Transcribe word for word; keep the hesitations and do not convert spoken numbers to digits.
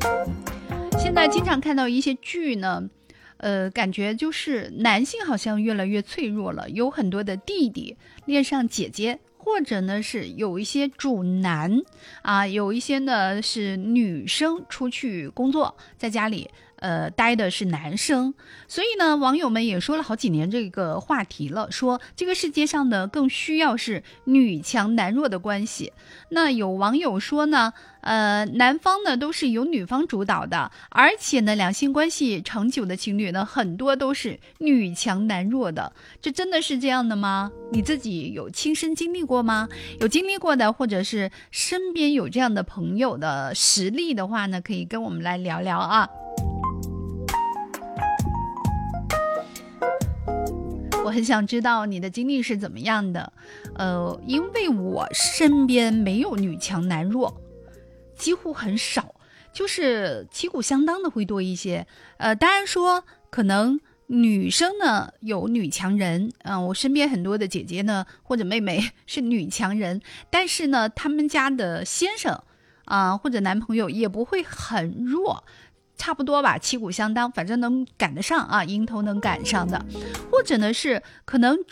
现在经常看到一些剧呢，呃，感觉就是男性好像越来越脆弱了，有很多的弟弟恋上姐姐，或者呢是有一些主男啊，有一些呢是女生出去工作，在家里呃待的是男生。所以呢，网友们也说了好几年这个话题了，说这个世界上呢更需要是女强男弱的关系。那有网友说呢，呃，男方呢都是由女方主导的，而且呢两性关系长久的情侣呢很多都是女强男弱的，这真的是这样的吗？你自己有亲身经历过吗？有经历过的，或者是身边有这样的朋友的实例的话呢，可以跟我们来聊聊啊。我很想知道你的经历是怎么样的，呃，因为我身边没有女强男弱，几乎很少，就是旗鼓相当的会多一些。呃，当然说可能女生呢有女强人，嗯、呃，我身边很多的姐姐呢或者妹妹是女强人，但是呢，他们家的先生啊、呃、或者男朋友也不会很弱。差不多吧，旗鼓相当，反正能赶得上啊，迎头能赶上的，或者呢是可能